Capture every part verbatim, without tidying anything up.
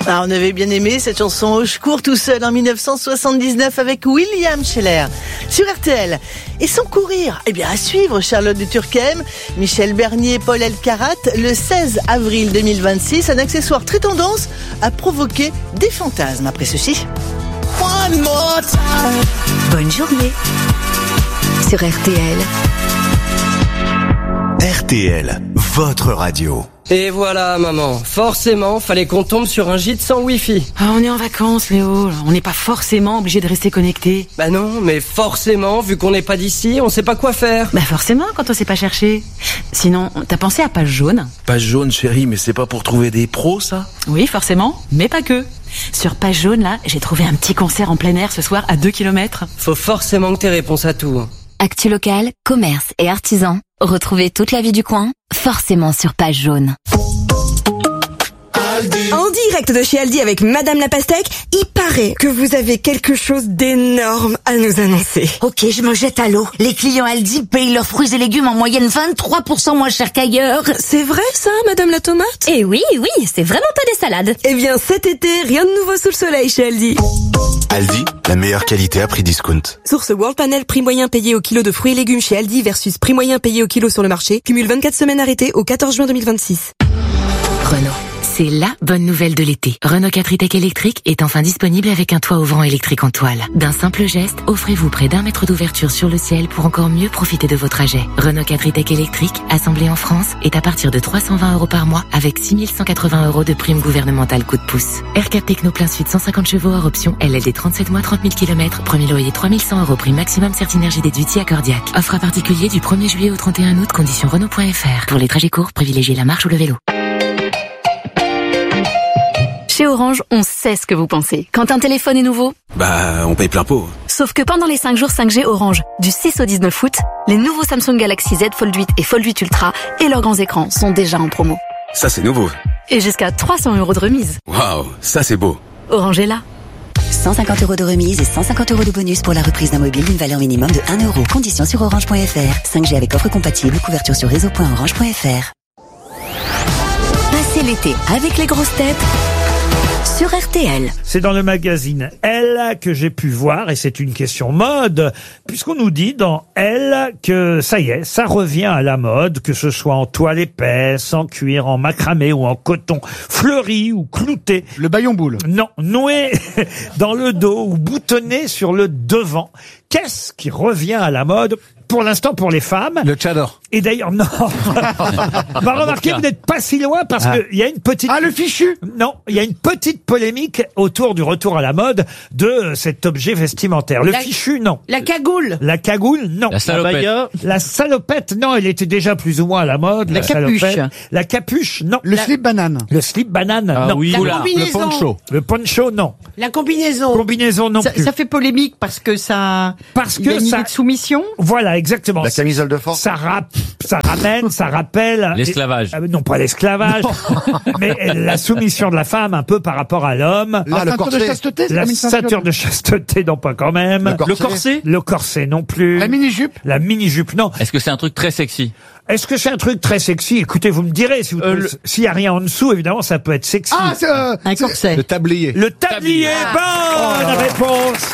Ah, on avait bien aimé cette chanson au secours tout seul en dix-neuf cent soixante-dix-neuf avec William Scheller sur R T L. Et sans courir, eh bien à suivre Charlotte de Turckheim, Michel Bernier, Paul Elkarat, le seize avril deux mille vingt-six, un accessoire très tendance à provoquer des fantasmes. Après ceci. One more time. Bonne journée sur R T L. R T L, votre radio. Et voilà, maman. Forcément, fallait qu'on tombe sur un gîte sans wifi. Ah, on est en vacances, Léo. On n'est pas forcément obligé de rester connecté. Bah non, mais forcément, vu qu'on n'est pas d'ici, on sait pas quoi faire. Bah forcément, quand on sait pas chercher. Sinon, t'as pensé à Page Jaune? Page Jaune, chérie, mais c'est pas pour trouver des pros, ça? Oui, forcément, mais pas que. Sur Page Jaune, là, j'ai trouvé un petit concert en plein air ce soir à deux kilomètres. Faut forcément que t'aies réponse à tout. Actu local, commerce et artisans. Retrouvez toute la vie du coin, forcément sur Page Jaune. En direct de chez Aldi avec Madame la Pastèque, il paraît que vous avez quelque chose d'énorme à nous annoncer. Ok, je me jette à l'eau. Les clients Aldi payent leurs fruits et légumes en moyenne vingt-trois pour cent moins cher qu'ailleurs. C'est vrai ça, Madame la Tomate? Eh oui, oui, c'est vraiment pas des salades. Eh bien cet été, rien de nouveau sous le soleil chez Aldi. Aldi, la meilleure qualité à prix discount. Source World Panel, prix moyen payé au kilo de fruits et légumes chez Aldi versus prix moyen payé au kilo sur le marché. Cumule vingt-quatre semaines arrêtées au quatorze juin deux mille vingt-six. Renault. C'est la bonne nouvelle de l'été. Renault quatre e-Tech électrique est enfin disponible avec un toit ouvrant électrique en toile. D'un simple geste, offrez-vous près d'un mètre d'ouverture sur le ciel pour encore mieux profiter de vos trajets. Renault quatre e-Tech électrique, assemblé en France, est à partir de trois cent vingt euros par mois avec six mille cent quatre-vingts euros de prime gouvernementale coup de pouce. R quatre Techno plein sud cent cinquante chevaux hors option, L L D trente-sept mois trente mille kilomètres, premier loyer trois mille cent euros prime maximum Certinergie déduit accordiaque. Offre à particulier du premier juillet au trente et un août, conditions Renault point F R. Pour les trajets courts, privilégiez la marche ou le vélo. Chez Orange, on sait ce que vous pensez. Quand un téléphone est nouveau, Bah, on paye plein pot. sauf que pendant les cinq jours cinq G Orange, du six au dix-neuf août, les nouveaux Samsung Galaxy Z Fold huit et Fold huit Ultra et leurs grands écrans sont déjà en promo. Ça, c'est nouveau. Et jusqu'à trois cents euros de remise. Waouh, ça, c'est beau. Orange est là. cent cinquante euros de remise et cent cinquante euros de bonus pour la reprise d'un mobile d'une valeur minimum de un euro. Conditions sur orange point F R. cinq G avec offre compatible, couverture sur réseau point orange point F R. Passez l'été avec les grosses têtes sur R T L. C'est dans le magazine Elle que j'ai pu voir, et c'est une question mode, puisqu'on nous dit dans Elle que ça y est, ça revient à la mode, que ce soit en toile épaisse, en cuir, en macramé ou en coton fleuri ou clouté. Le baillon boule. Non, noué dans le dos ou boutonné sur le devant. Qu'est-ce qui revient à la mode pour l'instant pour les femmes? Le tchador. Et d'ailleurs, non. Bah, remarquez, vous n'êtes pas si loin parce Ah. que il y a une petite... Ah, le fichu. Non, il y a une petite polémique autour du retour à la mode de cet objet vestimentaire. Le La- fichu, non. La cagoule. La cagoule, non. La salopette. La salopette, non, elle était déjà plus ou moins à la mode. La capuche. salopette. La capuche, non. Le La- slip banane. Le slip banane, Ah non. oui. La Oula, combinaison. Le poncho. Le poncho, non. La combinaison. Combinaison, non ça, plus. ça fait polémique parce que ça. Parce il y a que une ça... idée de soumission. Voilà, exactement. La camisole de force. Ça, rap... ça ramène, ça rappelle... L'esclavage. Euh, non, pas l'esclavage, mais la soumission de la femme un peu par rapport à l'homme. La Ah, le ceinture de corset. chasteté, c'est La comme une ceinture de chasteté, non pas quand même. Le corset. Le corset. Le corset non plus. La mini-jupe. La mini-jupe, non. Est-ce que c'est un truc très sexy? Est-ce que c'est un truc très sexy? Écoutez, vous me direz. Si vous Euh, trouvez- le- S'il y a rien en dessous, évidemment, ça peut être sexy. Ah, c'est... Euh, Un corset. Le tablier. Le tablier, bonne réponse.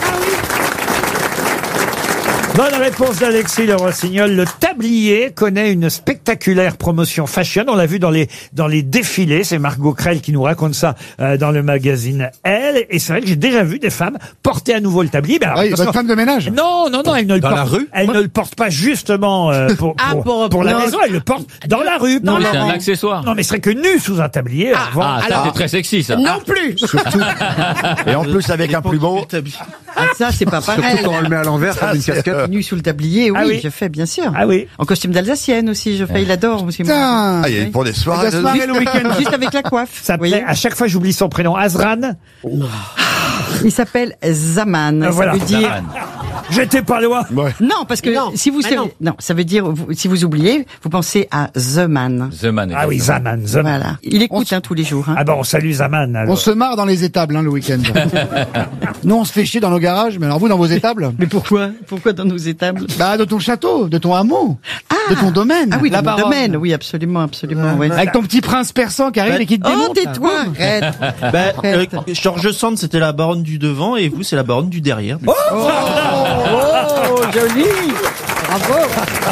Bonne réponse d'Alexis Le Rossignol. Le tablier connaît une spectaculaire promotion fashion. On l'a vu dans les dans les défilés. C'est Margot Crel qui nous raconte ça euh, dans le magazine Elle. Et c'est vrai que j'ai déjà vu des femmes porter à nouveau le tablier. Ben, alors, oui, attention. votre femme de ménage. Non, non, non, elle ne le Dans porte. la rue Elle ne le porte pas justement euh, pour Ah, pour, pour- pour la non. maison. Elle le porte dans la rue. Non, pour Mais c'est la- un accessoire. Non, mais ce serait que nu sous un tablier. Ah, avant. Ah, ça alors- c'est très sexy ça. Non plus. Et en plus avec un plumeau. Ah, ça, c'est pas pareil. Surtout quand on le met à l'envers comme une casquette. Nu sous le tablier, oui, Ah oui. je fais, bien sûr. Ah oui. En costume d'alsacienne aussi, je fais, il adore. Monsieur Putain. Ah, il y a pour des soirées. La soirée le week-end. Juste avec la coiffe. Ça vous voyez. plaît. À chaque fois, j'oublie son prénom. Azran. Il s'appelle Zaman. Ah, Ça voilà. veut dire, J'étais pas loin. Non, parce que Non. si vous Ah savez, non. non. ça veut dire, vous- si vous oubliez, vous pensez à The Man. The Man. Ah oui, Zaman, Zaman. Voilà. Il écoute hein, tous les jours. Hein. Ah bon, on salue Zaman. Alors. On se marre dans les étables hein, le week-end. Nous, on se fait chier dans nos garages, mais alors vous, dans vos étables? Mais pourquoi Pourquoi dans nos étables Bah, de ton château, de ton hameau, de ton domaine. Ah oui, la dans mon baronne. domaine, oui, absolument, absolument. ouais. Avec ton petit prince persan qui arrive et qui te Oh, démonte. là. tais-toi, arrête. Bah, euh, George Sand, c'était la baronne du devant et vous, c'est la baronne du derrière. Oh, Oh, joli. Bravo.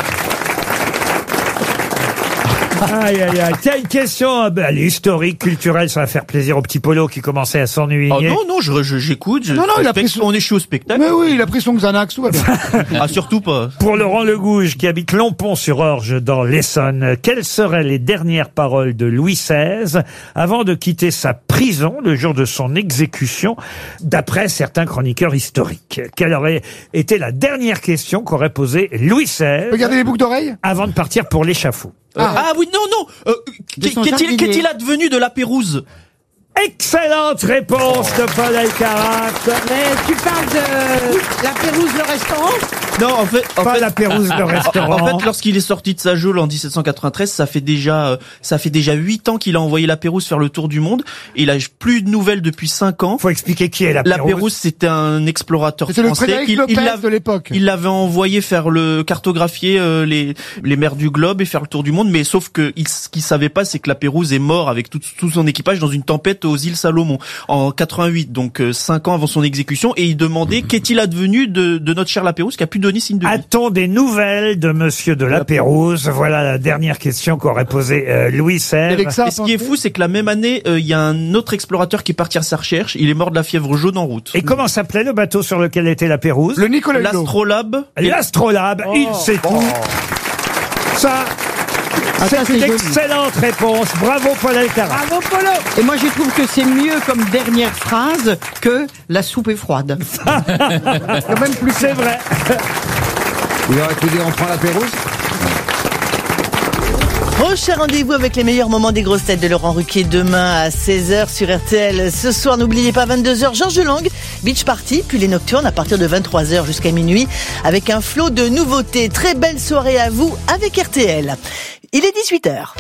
Aïe, aïe, aïe. Tiens, une question, euh, bah, elle est historique, culturelle, ça va faire plaisir au petit Polo qui commençait à s'ennuyer. Oh non, non, je, je- j'écoute. Je, Non, non, il a je- pris son- On est chez au spectacle. Mais oui, il a pris son Xanax, tout va bien. Ah, surtout pas. Pour Laurent Legouge, qui habite Lompont-sur-Orge dans l'Essonne, quelles seraient les dernières paroles de Louis seize avant de quitter sa prison le jour de son exécution, d'après certains chroniqueurs historiques? Quelle aurait été la dernière question qu'aurait posée Louis seize Regardez les boucles d'oreilles. avant de partir pour l'échafaud? Ah, ah oui, non, non. Euh, De son qu'est-il, jardinier. qu'est-il advenu de la Pérouse? Excellente réponse de Paul Elkarat. Mais tu parles de la Pérouse, le restaurant? Non, en fait, en Pas fait, la Pérouse, le restaurant. En fait, lorsqu'il est sorti de sa geôle en dix-sept cent quatre-vingt-treize, ça fait déjà, euh, ça fait déjà huit ans qu'il a envoyé la Pérouse faire le tour du monde. Il a plus de nouvelles depuis cinq ans. Faut expliquer qui est la La Pérouse. Pérouse, c'était un explorateur C'était le français. Frédéric qu'il- Lopez il l'a- de l'époque. Il l'avait envoyé faire le cartographier euh, les les mers du globe et faire le tour du monde, mais sauf que il, ce qu'il savait pas, c'est que la Pérouse est mort avec tout, tout son équipage dans une tempête aux îles Salomon en quatre-vingt-huit, donc euh, cinq ans avant son exécution, et il demandait qu'est-il advenu de, de notre cher la Pérouse qui a plus donné signe de vie. A-t-on des nouvelles de Monsieur de la Pérouse? Voilà la dernière question qu'aurait posée euh, Louis seize. Et ce qui est fou, c'est que la même année, euh, il y a un autre explorateur qui est parti à sa recherche. Il est mort de la fièvre jaune en route. Et comment s'appelait le bateau sur lequel était la Pérouse? Le Nicolas Hulot. L'Astrolabe. L'Astrolabe, Oh. il sait tout. Ça, Ah, ça, c'est c'est une joli. excellente réponse. Bravo Paul Elkarat. Bravo, Polo. Et moi, je trouve que c'est mieux comme dernière phrase que la soupe est froide. Quand même plus, c'est vrai. Il aurait pu dire on prend la Pérouse. Prochain rendez-vous avec les meilleurs moments des grosses têtes de Laurent Ruquier demain à seize heures sur R T L. Ce soir, n'oubliez pas vingt-deux heures, Georges Lang, Beach Party, puis les Nocturnes à partir de vingt-trois heures jusqu'à minuit avec un flot de nouveautés. Très belle soirée à vous avec R T L. Il est dix-huit heures.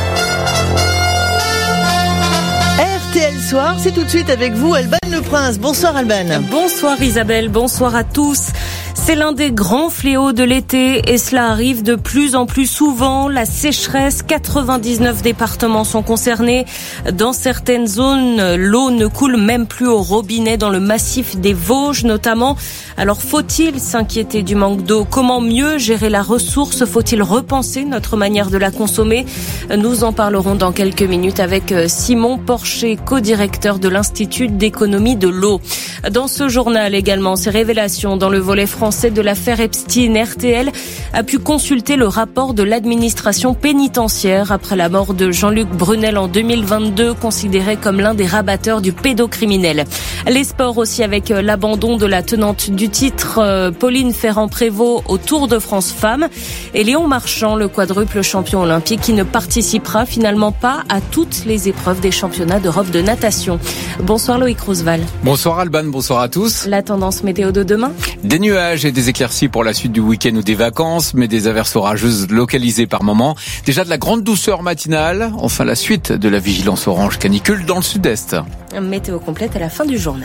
R T L Soir, c'est tout de suite avec vous, Alban Le Prince. Bonsoir Alban. Bonsoir Isabelle, bonsoir à tous. C'est l'un des grands fléaux de l'été et cela arrive de plus en plus souvent. La sécheresse, quatre-vingt-dix-neuf départements sont concernés. Dans certaines zones, l'eau ne coule même plus au robinet dans le massif des Vosges notamment. Alors faut-il s'inquiéter du manque d'eau? Comment mieux gérer la ressource? Faut-il repenser notre manière de la consommer? Nous en parlerons dans quelques minutes avec Simon Porcher, co-directeur de l'Institut d'économie de l'eau. Dans ce journal également, ces révélations dans le volet français de l'affaire Epstein. R T L a pu consulter le rapport de l'administration pénitentiaire après la mort de Jean-Luc Brunel en deux mille vingt-deux, considéré comme l'un des rabatteurs du pédocriminel. Les sports aussi avec l'abandon de la tenante du titre, Pauline Ferrand-Prévot, au Tour de France Femmes, et Léon Marchand, le quadruple champion olympique, qui ne participera finalement pas à toutes les épreuves des championnats d'Europe de natation. Bonsoir Loïc Roosevelt. Bonsoir Alban, bonsoir à tous. La tendance météo de demain? Des nuages et des éclaircies pour la suite du week-end ou des vacances, mais des averses orageuses localisées par moments. Déjà de la grande douceur matinale, enfin la suite de la vigilance orange canicule dans le sud-est. Météo complète à la fin du journal.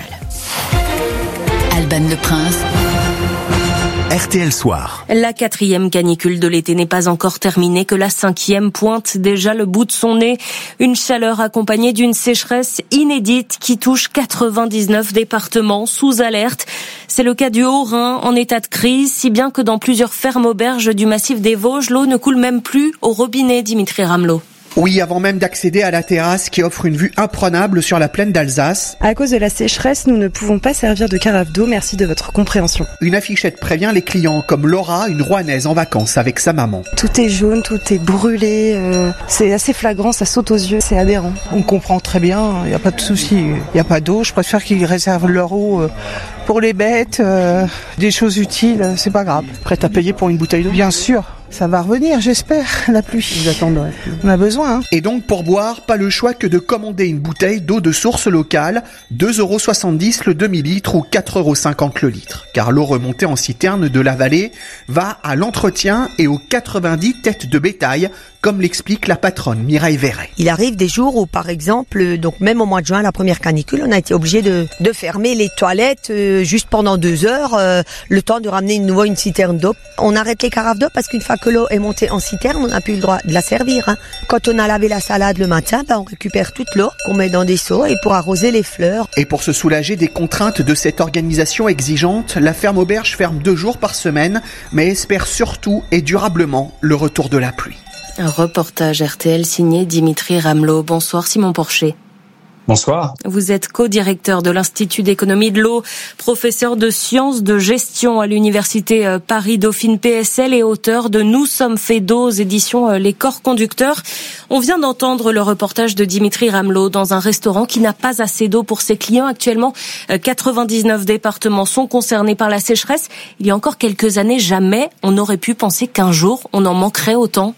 Alban Le Prince. R T L Soir. La quatrième canicule de l'été n'est pas encore terminée, que la cinquième pointe déjà le bout de son nez. Une chaleur accompagnée d'une sécheresse inédite qui touche quatre-vingt-dix-neuf départements sous alerte. C'est le cas du Haut-Rhin en état de crise, si bien que dans plusieurs fermes auberges du massif des Vosges, l'eau ne coule même plus au robinet, Dimitri Ramelot. Oui, avant même d'accéder à la terrasse qui offre une vue imprenable sur la plaine d'Alsace. À cause de la sécheresse, nous ne pouvons pas servir de carafe d'eau, merci de votre compréhension. Une affichette prévient les clients, comme Laura, une Rouennaise en vacances avec sa maman. Tout est jaune, tout est brûlé, euh, c'est assez flagrant, ça saute aux yeux, c'est aberrant. On comprend très bien, il n'y a pas de souci, il n'y a pas d'eau, je préfère qu'ils réservent leur eau euh, pour les bêtes, euh, des choses utiles, c'est pas grave. Prête à payer pour une bouteille d'eau? Bien sûr. Ça va revenir, j'espère, la pluie. J'attendrai. On a besoin. Hein. Et donc pour boire, pas le choix que de commander une bouteille d'eau de source locale, deux euros soixante-dix le demi-litre ou quatre euros cinquante le litre. Car l'eau remontée en citerne de la vallée va à l'entretien et aux quatre-vingt-dix têtes de bétail, comme l'explique la patronne Mireille Verret. Il arrive des jours où, par exemple, donc même au mois de juin, la première canicule, on a été obligé de, de fermer les toilettes euh, juste pendant deux heures, euh, le temps de ramener une nouvelle une citerne d'eau. On arrête les carafes d'eau parce qu'une fois que l'eau est montée en citerne, on n'a plus le droit de la servir. Hein. Quand on a lavé la salade le matin, ben, on récupère toute l'eau qu'on met dans des seaux et pour arroser les fleurs. Et pour se soulager des contraintes de cette organisation exigeante, la ferme Auberge ferme deux jours par semaine, mais espère surtout et durablement le retour de la pluie. Un reportage R T L signé Dimitri Ramelot. Bonsoir Simon Porcher. Bonsoir. Vous êtes co-directeur de l'Institut d'économie de l'eau, professeur de sciences de gestion à l'université Paris-Dauphine P S L et auteur de Nous sommes faits d'eau aux éditions Les Corps Conducteurs. On vient d'entendre le reportage de Dimitri Ramelot dans un restaurant qui n'a pas assez d'eau pour ses clients. Actuellement, quatre-vingt-dix-neuf départements sont concernés par la sécheresse. Il y a encore quelques années, jamais on n'aurait pu penser qu'un jour on en manquerait autant.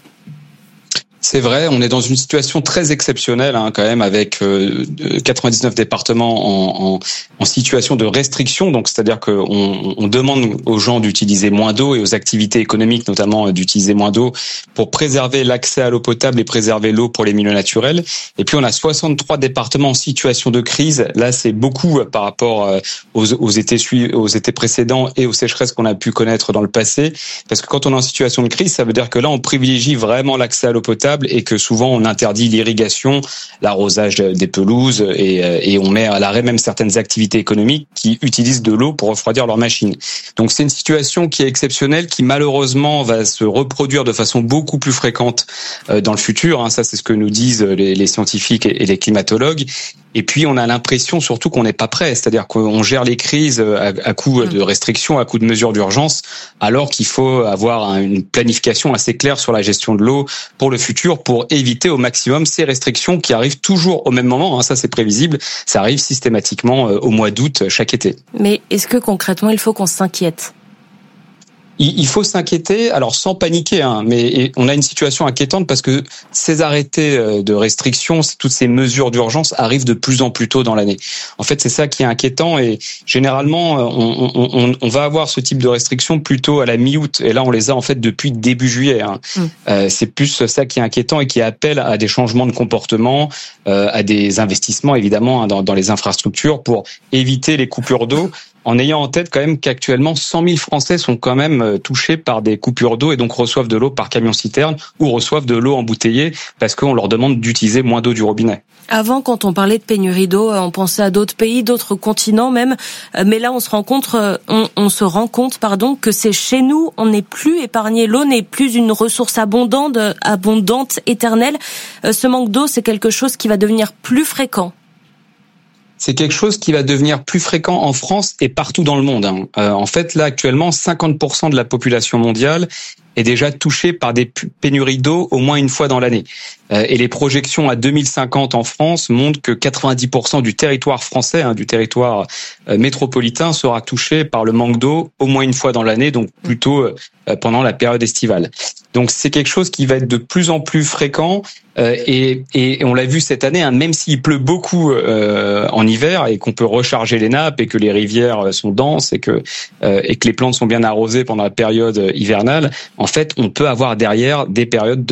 C'est vrai, on est dans une situation très exceptionnelle hein, quand même, avec euh, quatre-vingt-dix-neuf départements en, en, en situation de restriction. Donc, c'est-à-dire qu'on on demande aux gens d'utiliser moins d'eau et aux activités économiques notamment d'utiliser moins d'eau pour préserver l'accès à l'eau potable et préserver l'eau pour les milieux naturels. Et puis, on a soixante-trois départements en situation de crise. Là, c'est beaucoup par rapport aux, aux étés aux étés précédents et aux sécheresses qu'on a pu connaître dans le passé. Parce que quand on est en situation de crise, ça veut dire que là, on privilégie vraiment l'accès à l'eau potable et que souvent on interdit l'irrigation, l'arrosage des pelouses et, et on met à l'arrêt même certaines activités économiques qui utilisent de l'eau pour refroidir leurs machines. Donc c'est une situation qui est exceptionnelle, qui malheureusement va se reproduire de façon beaucoup plus fréquente dans le futur. Hein, ça c'est ce que nous disent les, les scientifiques et les climatologues. Et puis on a l'impression surtout qu'on n'est pas prêt, c'est-à-dire qu'on gère les crises à, à coup de restrictions, à coup de mesures d'urgence, alors qu'il faut avoir une planification assez claire sur la gestion de l'eau pour le futur, pour éviter au maximum ces restrictions qui arrivent toujours au même moment. Hein, ça c'est prévisible, ça arrive systématiquement au mois d'août chaque été. Mais est-ce que concrètement il faut qu'on s'inquiète ? Il faut s'inquiéter, alors sans paniquer, hein, mais on a une situation inquiétante parce que ces arrêtés de restriction, toutes ces mesures d'urgence arrivent de plus en plus tôt dans l'année. En fait, c'est ça qui est inquiétant et généralement, on, on, on va avoir ce type de restrictions plutôt à la mi-août et là, on les a en fait depuis début juillet. Hein. Mmh. Euh, c'est plus ça qui est inquiétant et qui appelle à des changements de comportement, euh, à des investissements évidemment hein, dans, dans les infrastructures pour éviter les coupures d'eau. En ayant en tête quand même qu'actuellement cent mille Français sont quand même touchés par des coupures d'eau et donc reçoivent de l'eau par camion-citerne ou reçoivent de l'eau embouteillée parce qu'on leur demande d'utiliser moins d'eau du robinet. Avant, quand on parlait de pénurie d'eau, on pensait à d'autres pays, d'autres continents même. Mais là, on se rend compte, on, on se rend compte, pardon, que c'est chez nous, on n'est plus épargné. L'eau n'est plus une ressource abondante, abondante, éternelle. Ce manque d'eau, c'est quelque chose qui va devenir plus fréquent. C'est quelque chose qui va devenir plus fréquent en France et partout dans le monde. Hein. Euh, en fait, là, actuellement, cinquante pour cent de la population mondiale est déjà touchée par des pénuries d'eau au moins une fois dans l'année. Euh, et les projections à deux mille cinquante en France montrent que quatre-vingt-dix pour cent du territoire français, hein, du territoire euh, métropolitain, sera touché par le manque d'eau au moins une fois dans l'année, donc plutôt euh, pendant la période estivale. Donc c'est quelque chose qui va être de plus en plus fréquent euh, et, et on l'a vu cette année, hein, même s'il pleut beaucoup euh, en hiver et qu'on peut recharger les nappes et que les rivières sont denses et que euh, et que les plantes sont bien arrosées pendant la période hivernale, en fait on peut avoir derrière des périodes de